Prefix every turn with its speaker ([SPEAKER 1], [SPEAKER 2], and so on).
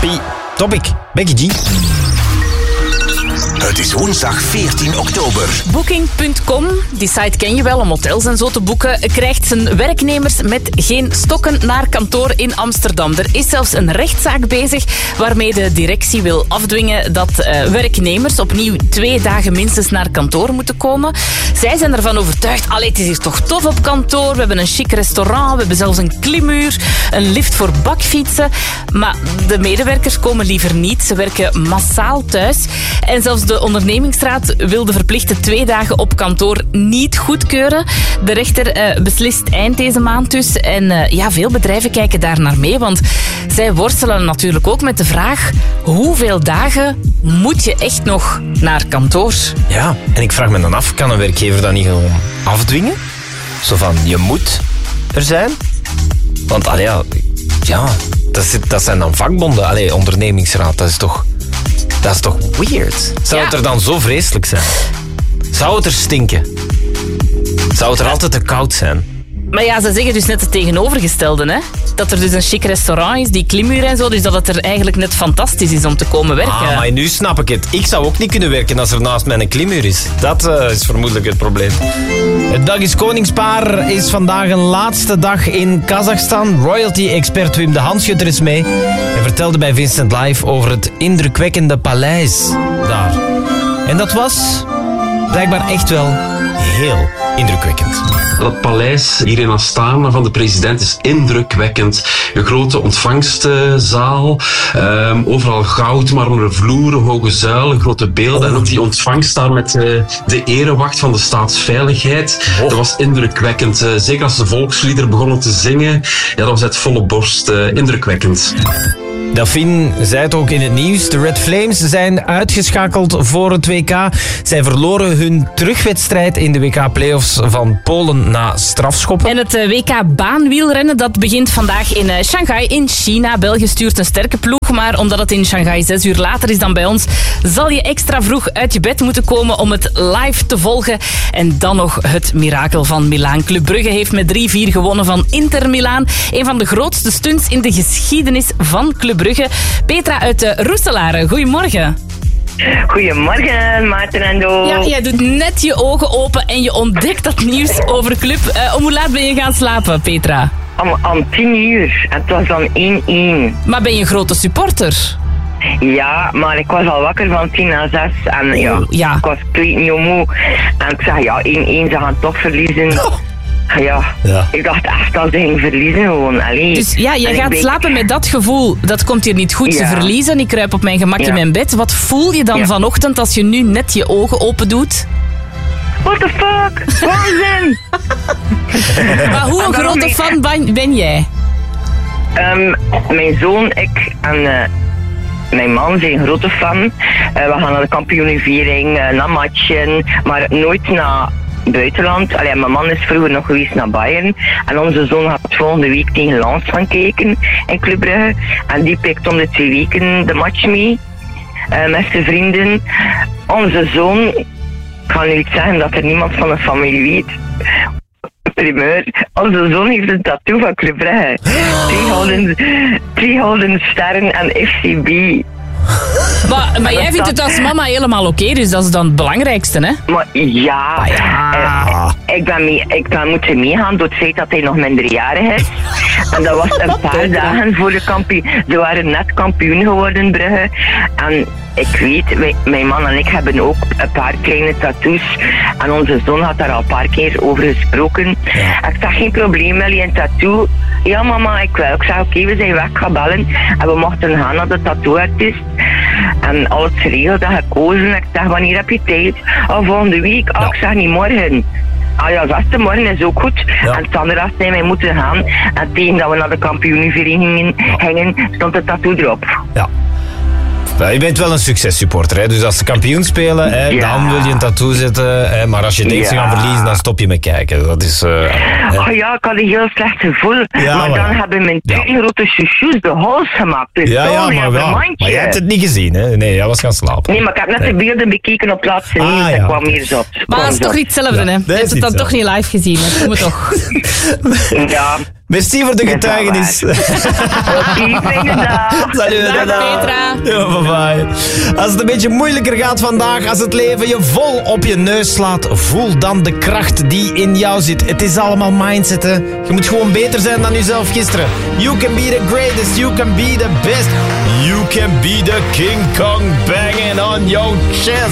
[SPEAKER 1] Topic, Becky G.
[SPEAKER 2] Het is woensdag 14 oktober.
[SPEAKER 3] Booking.com, die site ken je wel om hotels en zo te boeken, krijgt zijn werknemers met geen stokken naar kantoor in Amsterdam. Er is zelfs een rechtszaak bezig waarmee de directie wil afdwingen dat werknemers opnieuw 2 dagen minstens naar kantoor moeten komen. Zij zijn ervan overtuigd, het is hier toch tof op kantoor, we hebben een chic restaurant, we hebben zelfs een klimuur, een lift voor bakfietsen. Maar de medewerkers komen liever niet, ze werken massaal thuis. En zelfs de ondernemingsraad wil de verplichte 2 dagen op kantoor niet goedkeuren. De rechter beslist eind deze maand dus. En veel bedrijven kijken daar naar mee, want zij worstelen natuurlijk ook met de vraag: hoeveel dagen moet je echt nog naar kantoor?
[SPEAKER 1] Ja, en ik vraag me dan af, kan een werkgever dat niet gewoon afdwingen? Zo van, je moet er zijn? Want, dat zijn dan vakbonden. Ondernemingsraad, dat is toch weird? Zou het er dan zo vreselijk zijn? Zou het er stinken? Zou het er altijd te koud zijn?
[SPEAKER 3] Maar ja, ze zeggen dus net het tegenovergestelde, hè? Dat er dus een chic restaurant is, die klimuur en zo, dus dat het er eigenlijk net fantastisch is om te komen werken.
[SPEAKER 1] Maar nu snap ik het. Ik zou ook niet kunnen werken als er naast mij een klimuur is. Dat is vermoedelijk het probleem. Het Belgisch koningspaar is vandaag een laatste dag in Kazachstan. Royalty-expert Wim de Hanschutter is mee. Hij vertelde bij Vincent Live over het indrukwekkende paleis daar. En dat was blijkbaar echt wel heel indrukwekkend.
[SPEAKER 4] Dat paleis hier in Astana van de president is indrukwekkend. Een grote ontvangstzaal, overal goud, marmeren vloeren, hoge zuilen, grote beelden. En ook die ontvangst daar met de erewacht van de staatsveiligheid. Dat was indrukwekkend. Zeker als de volksliederen begonnen te zingen. Ja, dat was uit volle borst indrukwekkend.
[SPEAKER 1] Delphine zei het ook in het nieuws. De Red Flames zijn uitgeschakeld voor het WK. Zij verloren hun terugwedstrijd in de WK-playoffs van Polen na strafschoppen.
[SPEAKER 3] En het WK baanwielrennen dat begint vandaag in Shanghai in China. België stuurt een sterke ploeg, maar omdat het in Shanghai 6 uur later is dan bij ons, zal je extra vroeg uit je bed moeten komen om het live te volgen. En dan nog het mirakel van Milaan. Club Brugge heeft met 3-4 gewonnen van Inter Milaan. Een van de grootste stunts in de geschiedenis van Club Brugge. Petra uit Roeselare, goedemorgen.
[SPEAKER 5] Goedemorgen, Maarten en Do.
[SPEAKER 3] Ja, jij doet net je ogen open en je ontdekt dat nieuws over Club. Om hoe laat ben je gaan slapen, Petra?
[SPEAKER 5] Om 10 uur. En het was dan 1-1.
[SPEAKER 3] Maar ben je een grote supporter?
[SPEAKER 5] Ja, maar ik was al wakker van 10 naar 6. En ik was niet moe. En ik zei, 1-1, ze gaan toch verliezen. Ja, ik dacht echt dat ze ging verliezen gewoon. Allee.
[SPEAKER 3] Dus ja, jij gaat slapen met dat gevoel. Dat komt hier niet goed, ze verliezen. Ik kruip op mijn gemak in mijn bed. Wat voel je dan vanochtend als je nu net je ogen open doet?
[SPEAKER 5] What the fuck? Waanzin!
[SPEAKER 3] Maar hoe een grote fan ben jij?
[SPEAKER 5] Mijn zoon, ik en mijn man zijn grote fan. We gaan naar de kampioenenviering, naar matchen, maar nooit naar buitenland. Mijn man is vroeger nog geweest naar Bayern. En onze zoon gaat volgende week tegen Lens gaan kijken in Club Brugge. En die pikt om de 2 weken de match mee. Met zijn vrienden. Onze zoon, ik ga nu iets zeggen dat er niemand van de familie weet. Primeur. Onze zoon heeft een tattoo van Club Brugge. 2 gouden sterren en FCB.
[SPEAKER 3] Maar jij vindt het als mama helemaal oké, dus dat is dan het belangrijkste, hè?
[SPEAKER 5] Maar ik ben moeten meegaan door het feit dat hij nog minderjarig is. En dat was een paar dagen voor de kampioen. Ze waren net kampioen geworden, Brugge. En ik weet, mijn man en ik hebben ook een paar kleine tattoos. En onze zoon had daar al een paar keer over gesproken. Ik zag geen probleem met een tattoo. Ja, mama, ik wil. Ik zei, oké, we zijn weg, gaan bellen. En we mochten gaan naar de tattooartiest. En alles geregeld en gekozen. Ik zeg, wanneer heb je tijd? Volgende week. Ik zeg, niet morgen. Beste, morgen is ook goed. Ja. En Sandra zei, wij moeten gaan. En tegen dat we naar de kampioenenverenigingen gingen, stond het tattoo erop.
[SPEAKER 1] Ja. Je bent wel een successupporter, hè? Dus als ze kampioen spelen, dan wil je een tattoo zetten. Maar als je denkt ze gaan verliezen, dan stop je met kijken. Dat is...
[SPEAKER 5] ik had een heel slecht gevoel. Maar dan hebben mijn 2 grote chouchous de hals gemaakt. Dus
[SPEAKER 1] maar je hebt het niet gezien, hè? Nee, jij was gaan slapen.
[SPEAKER 5] Nee, maar ik heb net de beelden bekeken op plaats 1. Dat kwam hier zot.
[SPEAKER 3] Maar dat is toch niet hetzelfde, hè? Je hebt het dan toch niet live gezien, hè? Kom het toch.
[SPEAKER 5] Ja.
[SPEAKER 1] Merci voor de getuigenis.
[SPEAKER 5] Oké, fijne dag.
[SPEAKER 1] Salut,
[SPEAKER 3] Dag Petra.
[SPEAKER 1] Ja, bye. Als het een beetje moeilijker gaat vandaag, als het leven je vol op je neus slaat, voel dan de kracht die in jou zit. Het is allemaal mindset, hè. Je moet gewoon beter zijn dan jezelf gisteren. You can be the greatest, you can be the best. You can be the King Kong banging on your chest.